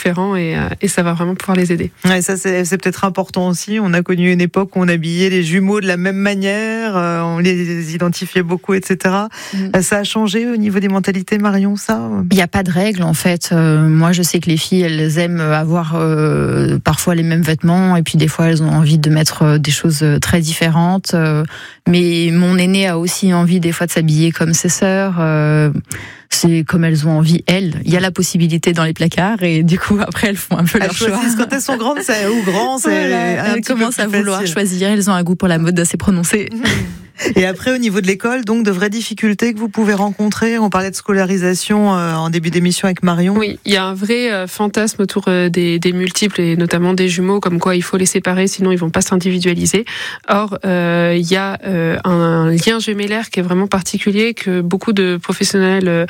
différents et ça va vraiment pouvoir les aider. Ouais, ça c'est peut-être important aussi. On a connu une époque où on habillait les jumeaux de la même manière, on les identifiait beaucoup, etc. Ça a changé au niveau des mentalités, Marion, ça? Il n'y a pas de règle en fait. Moi, je sais que les filles, elles aiment avoir parfois les mêmes vêtements et puis des fois, elles ont envie de mettre des choses très différentes. Mais mon aînée a aussi envie des fois de s'habiller comme ses sœurs. C'est comme elles ont envie, elles. Il y a la possibilité dans les placards et du coup, après, elles font un peu leur choix. Quand elles sont grandes ou grands, elles commencent à vouloir choisir. Elles ont un goût pour la mode assez prononcé. Et après, au niveau de l'école, donc de vraies difficultés que vous pouvez rencontrer. On parlait de scolarisation en début d'émission avec Marion. Oui, il y a un vrai fantasme autour des multiples et notamment des jumeaux, comme quoi il faut les séparer, sinon ils vont pas s'individualiser. Or, il y a un lien gémellaire qui est vraiment particulier que beaucoup de professionnels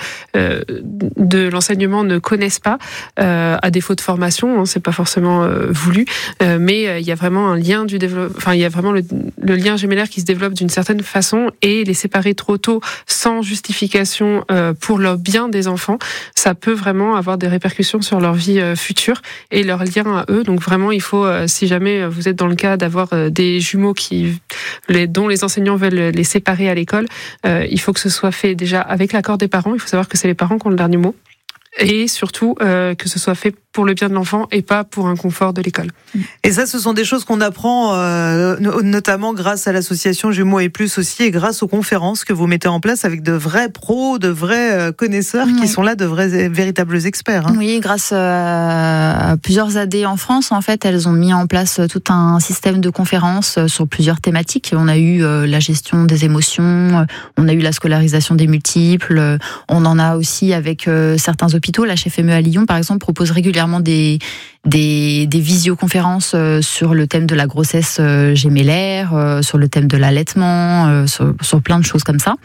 de l'enseignement ne connaissent pas, à défaut de formation. Hein, c'est pas forcément voulu, mais il y a vraiment un lien il y a vraiment le lien gémellaire qui se développe d'une certaine façon, et les séparer trop tôt sans justification pour le bien des enfants, ça peut vraiment avoir des répercussions sur leur vie future et leur lien à eux. Donc vraiment, il faut, si jamais vous êtes dans le cas d'avoir des jumeaux dont les enseignants veulent les séparer à l'école, il faut que ce soit fait déjà avec l'accord des parents. Il faut savoir que c'est les parents qui ont le dernier mot. Et surtout, que ce soit fait pour le bien de l'enfant et pas pour un confort de l'école. Et ça, ce sont des choses qu'on apprend notamment grâce à l'association Jumeaux et Plus aussi, et grâce aux conférences que vous mettez en place avec de vrais pros, de vrais connaisseurs qui sont là, de véritables experts. Hein. Oui, grâce à plusieurs AD en France, en fait, elles ont mis en place tout un système de conférences sur plusieurs thématiques. On a eu la gestion des émotions, on a eu la scolarisation des multiples, on en a aussi avec certains hôpitaux. La HFME à Lyon, par exemple, propose régulièrement des visioconférences sur le thème de la grossesse gémellaire, sur le thème de l'allaitement, sur plein de choses comme ça.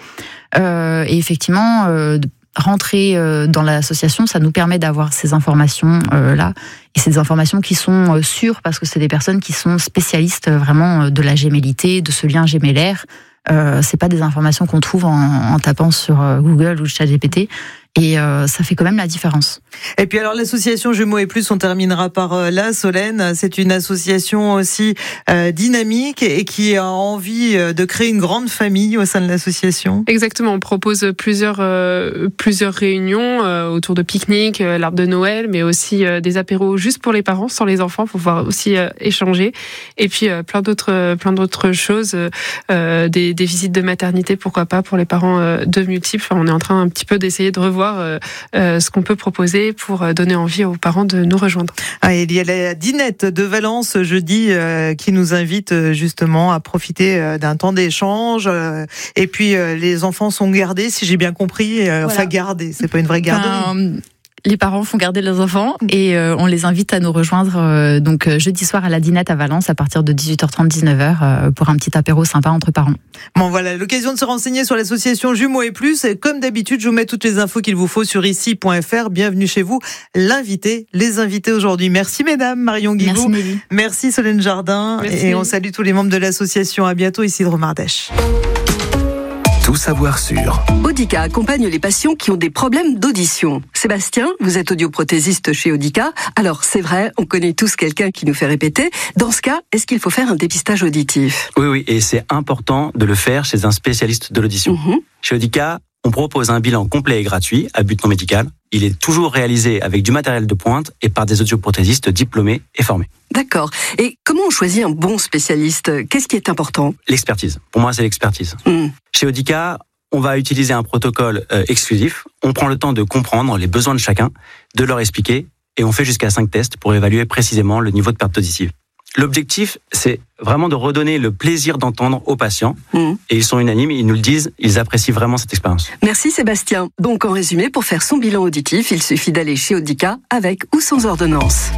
Et effectivement, rentrer dans l'association, ça nous permet d'avoir ces informations là, et ces informations qui sont sûres parce que c'est des personnes qui sont spécialistes vraiment de la gémellité, de ce lien gémellaire. C'est pas des informations qu'on trouve en tapant sur Google ou ChatGPT. Et ça fait quand même la différence. Et puis alors l'association Jumeaux et Plus, on terminera par là, Solène. C'est une association aussi dynamique et qui a envie de créer une grande famille au sein de l'association. Exactement, on propose plusieurs réunions autour de pique-niques, l'arbre de Noël, mais aussi des apéros juste pour les parents, sans les enfants, pour pouvoir aussi échanger. Et puis plein d'autres choses, des visites de maternité, pourquoi pas, pour les parents de multiples. Enfin, on est en train un petit peu d'essayer de revoir ce qu'on peut proposer pour donner envie aux parents de nous rejoindre. Ah, il y a la Dinette de Valence jeudi qui nous invite justement à profiter d'un temps d'échange. Et puis les enfants sont gardés, si j'ai bien compris. Voilà. Enfin gardés, c'est pas une vraie garderie. Les parents font garder leurs enfants et on les invite à nous rejoindre donc jeudi soir à la Dinette à Valence à partir de 18h30 19h pour un petit apéro sympa entre parents. Bon voilà, l'occasion de se renseigner sur l'association Jumeaux et Plus. Et comme d'habitude, je vous mets toutes les infos qu'il vous faut sur ici.fr. Bienvenue chez vous, les invités aujourd'hui. Merci mesdames, Marion Guigou. Merci Nelly. Merci Solène Jardin. Merci. Et on salue tous les membres de l'association. À bientôt ici de Romardèche. Tout savoir sur. Audica accompagne les patients qui ont des problèmes d'audition. Sébastien, vous êtes audioprothésiste chez Audica. Alors, c'est vrai, on connaît tous quelqu'un qui nous fait répéter. Dans ce cas, est-ce qu'il faut faire un dépistage auditif ? Oui, et c'est important de le faire chez un spécialiste de l'audition. Chez Audica, on propose un bilan complet et gratuit, à but non médical. Il est toujours réalisé avec du matériel de pointe et par des audioprothésistes diplômés et formés. D'accord. Et comment on choisit un bon spécialiste ? Qu'est-ce qui est important ? L'expertise. Pour moi, c'est l'expertise. Chez Audica, on va utiliser un protocole exclusif. On prend le temps de comprendre les besoins de chacun, de leur expliquer, et on fait jusqu'à 5 tests pour évaluer précisément le niveau de perte auditive. L'objectif, c'est vraiment de redonner le plaisir d'entendre aux patients. Et ils sont unanimes, ils nous le disent, ils apprécient vraiment cette expérience. Merci Sébastien. Donc en résumé, pour faire son bilan auditif, il suffit d'aller chez Audica avec ou sans ordonnance.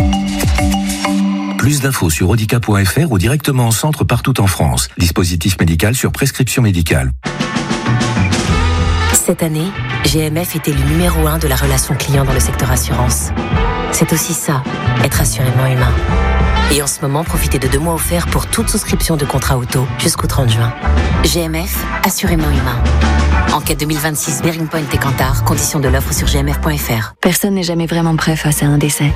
Plus d'infos sur audica.fr ou directement en centre partout en France. Dispositif médical sur prescription médicale. Cette année, GMF était le numéro 1 de la relation client dans le secteur assurance. C'est aussi ça, être assurément humain. Et en ce moment, profitez de 2 mois offerts pour toute souscription de contrat auto jusqu'au 30 juin. GMF, assurément humain. Enquête 2026, Bearing Point et Kantar, conditions de l'offre sur gmf.fr. Personne n'est jamais vraiment prêt face à un décès.